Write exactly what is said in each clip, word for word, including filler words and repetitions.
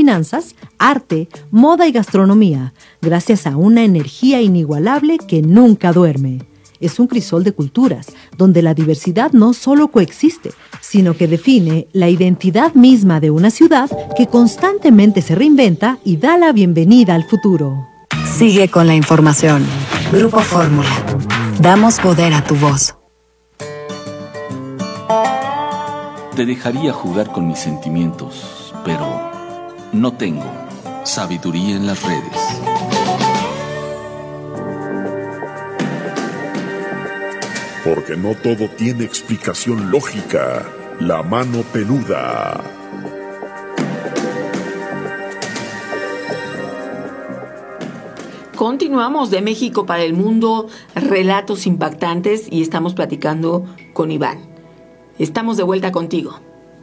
finanzas, arte, moda y gastronomía, gracias a una energía inigualable que nunca duerme. Es un crisol de culturas, donde la diversidad no solo coexiste, sino que define la identidad misma de una ciudad que constantemente se reinventa y da la bienvenida al futuro. Sigue con la información. Grupo Fórmula. Damos poder a tu voz. Te dejaría jugar con mis sentimientos, pero no tengo sabiduría en las redes. Porque no todo tiene explicación lógica. La mano peluda. Continuamos de México para el mundo, relatos impactantes, y estamos platicando con Iván. Estamos de vuelta contigo.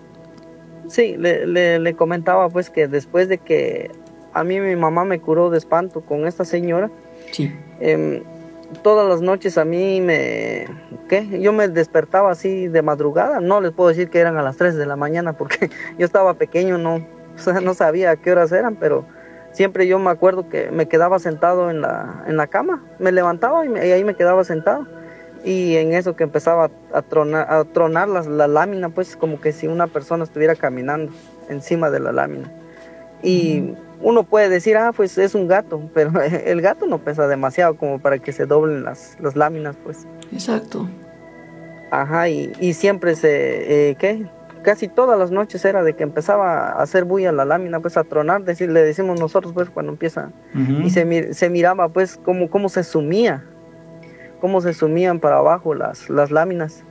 Sí, le, le, le comentaba pues que después de que a mí mi mamá me curó de espanto con esta señora, sí. eh, todas las noches a mí me, ¿qué? Yo me despertaba así de madrugada. No les puedo decir que eran a las tres de la mañana porque yo estaba pequeño, no, o sea, no sabía a qué horas eran, pero siempre yo me acuerdo que me quedaba sentado en la, en la cama, me levantaba y, me, y ahí me quedaba sentado. Y en eso que empezaba a tronar, a tronar la, la lámina, pues como que si una persona estuviera caminando encima de la lámina. Y uh-huh. uno puede decir, ah, pues es un gato, pero el gato no pesa demasiado como para que se doblen las, las láminas, pues. Exacto. Ajá, y, y siempre se, eh, ¿qué? Casi todas las noches era de que empezaba a hacer bulla la lámina, pues a tronar, decir, le decimos nosotros, pues cuando empieza. Uh-huh. Y se, se miraba, pues, cómo, cómo se sumía. Cómo se sumían para abajo las, las láminas.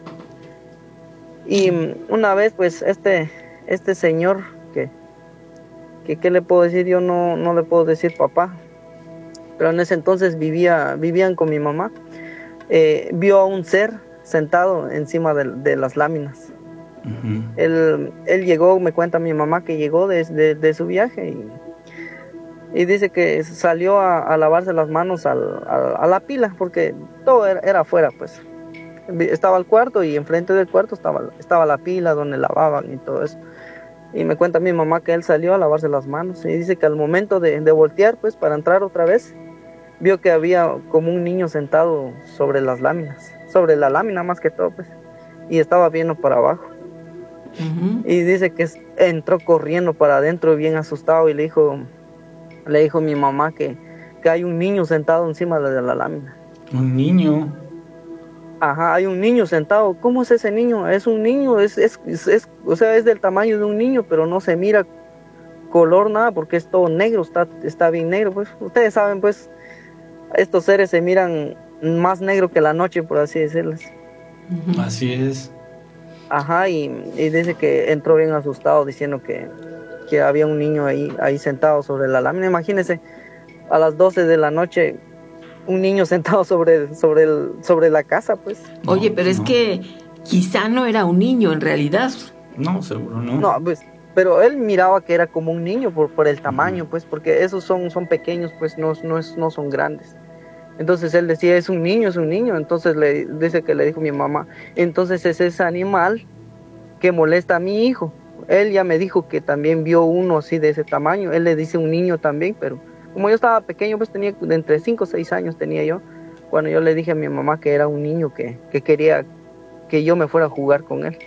Y una vez, pues, este, este señor, que, que, ¿qué le puedo decir? Yo no, no le puedo decir papá, pero en ese entonces vivía, vivían con mi mamá, eh, vio a un ser sentado encima de, de las láminas. Uh-huh. Él, él llegó, me cuenta mi mamá que llegó de, de, de su viaje y Y dice que salió a, a lavarse las manos al, a, a la pila, porque todo era, era afuera, pues. Estaba el cuarto y enfrente del cuarto estaba, estaba la pila donde lavaban y todo eso. Y me cuenta mi mamá que él salió a lavarse las manos. Y dice que al momento de, de voltear, pues, para entrar otra vez, vio que había como un niño sentado sobre las láminas. Sobre la lámina más que todo, pues. Y estaba viendo para abajo. Uh-huh. Y dice que entró corriendo para adentro bien asustado y le dijo... Le dijo mi mamá que, que hay un niño sentado encima de la lámina. ¿Un niño? Ajá, hay un niño sentado. ¿Cómo es ese niño? Es un niño, es, es, es, es, o sea, es del tamaño de un niño, pero no se mira color nada porque es todo negro, está, está bien negro. Pues ustedes saben, pues, estos seres se miran más negro que la noche, por así decirles. Uh-huh. Así es. Ajá, y, y dice que entró bien asustado diciendo que... que había un niño ahí, ahí sentado sobre la lámina. Imagínense, a las doce de la noche, un niño sentado sobre, sobre, el, sobre la casa, pues. Oye, pero no. es que quizá no era un niño en realidad. No, seguro no. No, pues, pero él miraba que era como un niño por, por el tamaño, uh-huh. pues, porque esos son, son pequeños, pues, no, no, es, no son grandes. Entonces él decía, es un niño, es un niño. Entonces le dice que le dijo mi mamá, entonces es ese animal que molesta a mi hijo. Él ya me dijo que también vio uno así de ese tamaño. Él le dice un niño también, pero como yo estaba pequeño, pues tenía de entre cinco o seis años tenía yo, cuando yo le dije a mi mamá que era un niño que, que quería que yo me fuera a jugar con él.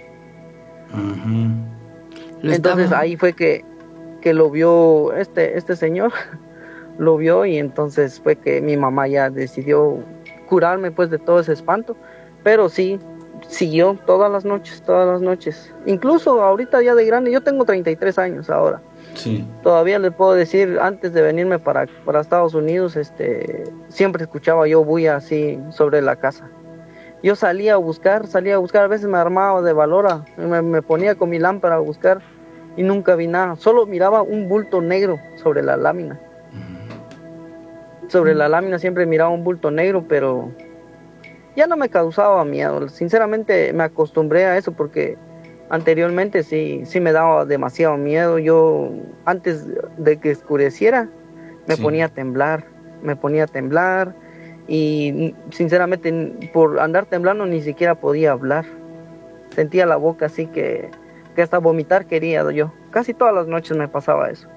Uh-huh. Entonces estaba... ahí fue que, que lo vio este, este señor, lo vio y entonces fue que mi mamá ya decidió curarme pues de todo ese espanto, pero sí, siguió todas las noches, todas las noches. Incluso ahorita ya de grande, yo tengo treinta y tres años ahora. Sí. Todavía les puedo decir, antes de venirme para, para Estados Unidos, este, siempre escuchaba yo bulla así sobre la casa. Yo salía a buscar, salía a buscar, a veces me armaba de valor, me, me ponía con mi lámpara a buscar y nunca vi nada. Solo miraba un bulto negro sobre la lámina. Uh-huh. Sobre la lámina siempre miraba un bulto negro, pero... ya no me causaba miedo, sinceramente me acostumbré a eso porque anteriormente sí, sí me daba demasiado miedo. Yo antes de que oscureciera me sí. ponía a temblar, me ponía a temblar y sinceramente por andar temblando ni siquiera podía hablar. Sentía la boca así que, que hasta vomitar quería yo. Casi todas las noches me pasaba eso.